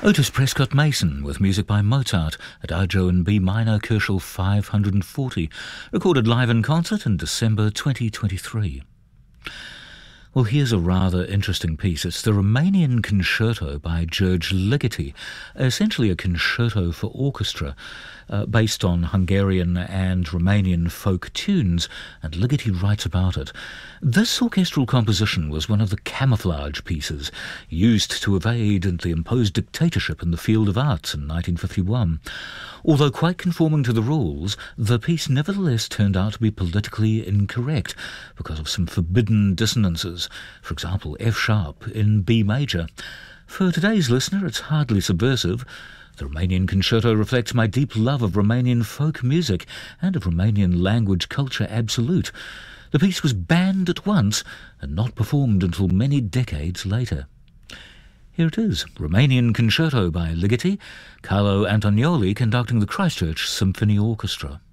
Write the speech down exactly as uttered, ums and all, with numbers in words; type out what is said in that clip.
Otis Prescott Mason with music by Mozart, Adagio in B minor, Köchel five hundred forty, recorded live in concert in December twenty twenty-three. Well, here's a rather interesting piece. It's the Romanian Concerto by György Ligeti, essentially a concerto for orchestra, uh, based on Hungarian and Romanian folk tunes, and Ligeti writes about it. This orchestral composition was one of the camouflage pieces used to evade the imposed dictatorship in the field of arts in nineteen fifty-one. Although quite conforming to the rules, the piece nevertheless turned out to be politically incorrect because of some forbidden dissonances, for example F-sharp in B major. For today's listener, it's hardly subversive. The Romanian Concerto reflects my deep love of Romanian folk music and of Romanian language culture absolute. The piece was banned at once and not performed until many decades later. Here it is, Romanian Concerto by Ligeti, Carlo Antonioli conducting the Christchurch Symphony Orchestra.